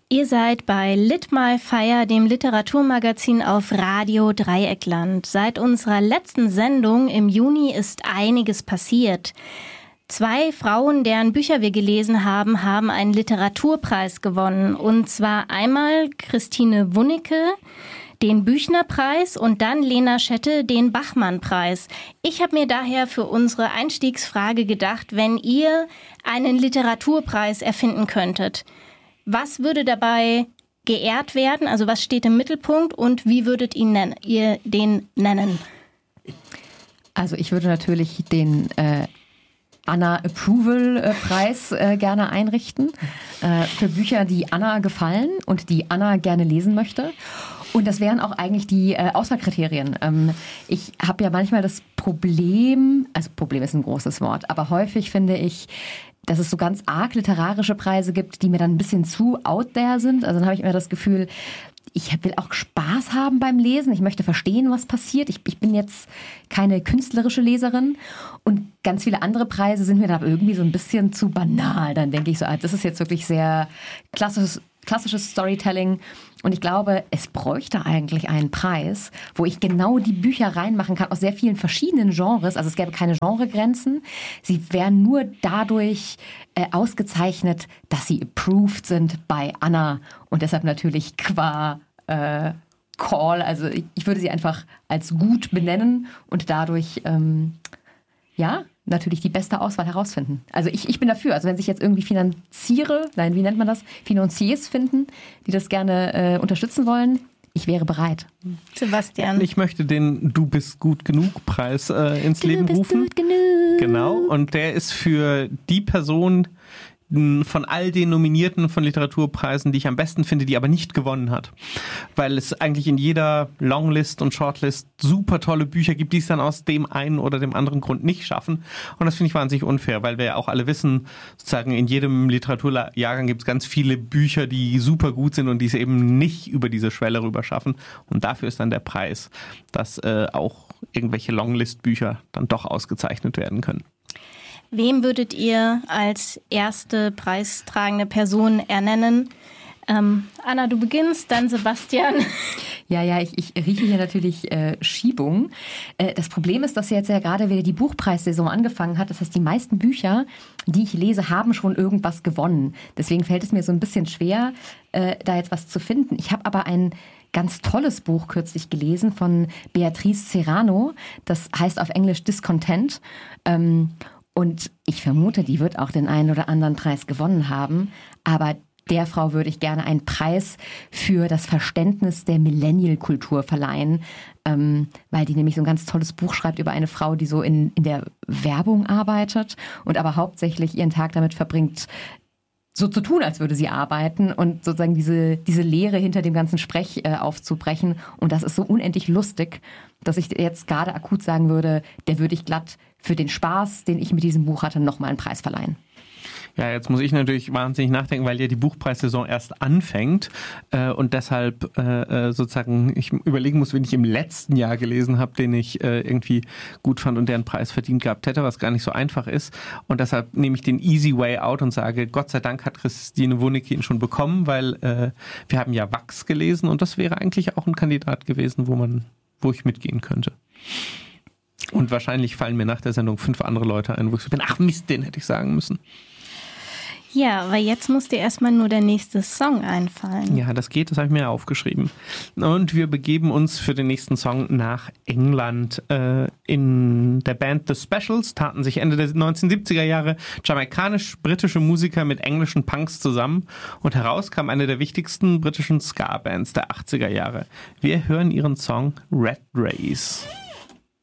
Ihr seid bei Lit My Fire, dem Literaturmagazin auf Radio Dreieckland. Seit unserer letzten Sendung im Juni ist einiges passiert. 2 Frauen, deren Bücher wir gelesen haben, haben einen Literaturpreis gewonnen. Und zwar einmal Christine Wunnecke, den Büchner-Preis, und dann Lena Schette, den Bachmann-Preis. Ich habe mir daher für unsere Einstiegsfrage gedacht, wenn ihr einen Literaturpreis erfinden könntet, was würde dabei geehrt werden? Also was steht im Mittelpunkt und wie würdet ihr den nennen? Also ich würde natürlich den Anna Approval Preis gerne einrichten für Bücher, die Anna gefallen und die Anna gerne lesen möchte. Und das wären auch eigentlich die Auswahlkriterien. Ich habe ja manchmal das Problem, also Problem ist ein großes Wort, aber häufig finde ich, dass es so ganz arg literarische Preise gibt, die mir dann ein bisschen zu out there sind. Also dann habe ich immer das Gefühl, ich will auch Spaß haben beim Lesen. Ich möchte verstehen, was passiert. Ich bin jetzt keine künstlerische Leserin. Und ganz viele andere Preise sind mir da irgendwie so ein bisschen zu banal. Dann denke ich so, das ist jetzt wirklich sehr klassisches Storytelling. Und ich glaube, es bräuchte eigentlich einen Preis, wo ich genau die Bücher reinmachen kann aus sehr vielen verschiedenen Genres. Also es gäbe keine Genregrenzen. Sie wären nur dadurch ausgezeichnet, dass sie approved sind bei Anna. Und deshalb natürlich qua Call. Also ich würde sie einfach als gut benennen und dadurch natürlich die beste Auswahl herausfinden. Also ich bin dafür. Also wenn sich jetzt irgendwie Financiers finden, die das gerne unterstützen wollen, ich wäre bereit. Sebastian. Ich möchte den Du bist gut genug Preis ins Leben rufen. Du bist gut genug. Genau. Und der ist für die Person von all den Nominierten von Literaturpreisen, die ich am besten finde, die aber nicht gewonnen hat. Weil es eigentlich in jeder Longlist und Shortlist super tolle Bücher gibt, die es dann aus dem einen oder dem anderen Grund nicht schaffen. Und das finde ich wahnsinnig unfair, weil wir ja auch alle wissen, sozusagen in jedem Literaturjahrgang gibt es ganz viele Bücher, die super gut sind und die es eben nicht über diese Schwelle rüber schaffen. Und dafür ist dann der Preis, dass auch irgendwelche Longlist-Bücher dann doch ausgezeichnet werden können. Wem würdet ihr als erste preistragende Person ernennen? Anna, du beginnst, dann Sebastian. Ja, ich rieche hier natürlich Schiebung. Das Problem ist, dass jetzt ja gerade wieder die Buchpreissaison angefangen hat. Das heißt, die meisten Bücher, die ich lese, haben schon irgendwas gewonnen. Deswegen fällt es mir so ein bisschen schwer, da jetzt was zu finden. Ich habe aber ein ganz tolles Buch kürzlich gelesen von Beatrice Serrano. Das heißt auf Englisch Discontent. Und ich vermute, die wird auch den einen oder anderen Preis gewonnen haben. Aber der Frau würde ich gerne einen Preis für das Verständnis der Millennial-Kultur verleihen, weil die nämlich so ein ganz tolles Buch schreibt über eine Frau, die so in der Werbung arbeitet und aber hauptsächlich ihren Tag damit verbringt, so zu tun, als würde sie arbeiten und sozusagen diese Leere hinter dem ganzen Sprech aufzubrechen. Und das ist so unendlich lustig, dass ich jetzt gerade akut sagen würde, der würde ich glatt für den Spaß, den ich mit diesem Buch hatte, nochmal einen Preis verleihen. Ja, jetzt muss ich natürlich wahnsinnig nachdenken, weil ja die Buchpreissaison erst anfängt und deshalb sozusagen ich überlegen muss, wen ich im letzten Jahr gelesen habe, den ich irgendwie gut fand und der einen Preis verdient gehabt hätte, was gar nicht so einfach ist. Und deshalb nehme ich den easy way out und sage, Gott sei Dank hat Christine Wunnecke ihn schon bekommen, weil wir haben ja Wachs gelesen und das wäre eigentlich auch ein Kandidat gewesen, wo ich mitgehen könnte. Und wahrscheinlich fallen mir nach der Sendung 5 andere Leute ein, wo ich so bin, ach Mist, den hätte ich sagen müssen. Ja, aber jetzt muss dir erstmal nur der nächste Song einfallen. Ja, das geht, das habe ich mir aufgeschrieben. Und wir begeben uns für den nächsten Song nach England. In der Band The Specials taten sich Ende der 1970er Jahre jamaikanisch-britische Musiker mit englischen Punks zusammen und heraus kam eine der wichtigsten britischen Ska-Bands der 80er Jahre. Wir hören ihren Song Red Race.